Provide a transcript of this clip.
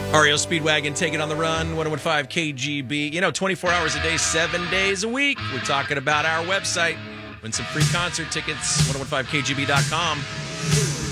REO Speedwagon, Take It on the Run, 1015 KGB. 24 hours a day, 7 days a week. We're talking about our website. Win some free concert tickets, 1015kgb.com.